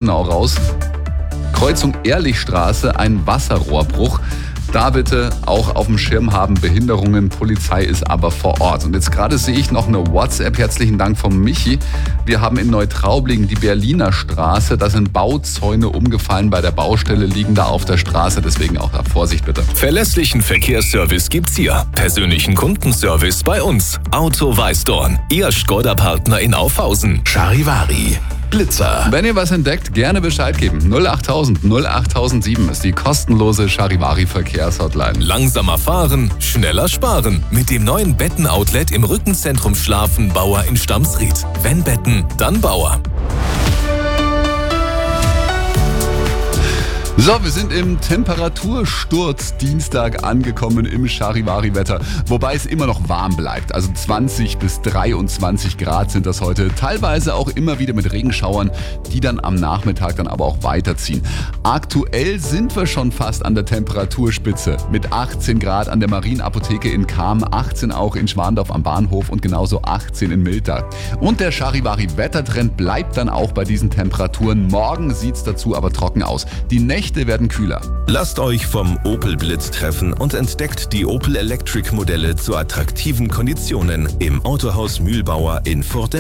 Lustenau raus. Kreuzung Ehrlichstraße, ein Wasserrohrbruch. Da bitte auch auf dem Schirm haben, Behinderungen, Polizei ist aber vor Ort. Und jetzt gerade sehe ich noch eine WhatsApp, herzlichen Dank vom Michi. Wir haben in Neutraublingen die Berliner Straße, da sind Bauzäune umgefallen bei der Baustelle, liegen da auf der Straße, deswegen auch da Vorsicht bitte. Verlässlichen Verkehrsservice gibt's hier. Persönlichen Kundenservice bei uns. Auto Weißdorn, Ihr Škoda-Partner in Aufhausen. Charivari, Blitzer. Wenn ihr was entdeckt, gerne Bescheid geben. 08000 08007 ist die kostenlose Charivari-Verkehrshotline. Langsamer fahren, schneller sparen. Mit dem neuen Betten-Outlet im Rückenzentrum Schlafen Bauer in Stamsried. Wenn Betten, dann Bauer. So, wir sind im Temperatursturz Dienstag angekommen im Charivari-Wetter, wobei es immer noch warm bleibt. Also 20 bis 23 Grad sind das heute, teilweise auch immer wieder mit Regenschauern, die dann am Nachmittag dann aber auch weiterziehen. Aktuell sind wir schon fast an der Temperaturspitze mit 18 Grad an der Marienapotheke in Cham, 18 auch in Schwandorf am Bahnhof und genauso 18 in Miltach. Und der Charivari-Wettertrend bleibt dann auch bei diesen Temperaturen. Morgen sieht's dazu aber trocken aus. Die Nächte werden kühler. Lasst euch vom Opel Blitz treffen und entdeckt die Opel Electric Modelle zu attraktiven Konditionen im Autohaus Mühlbauer in Furt im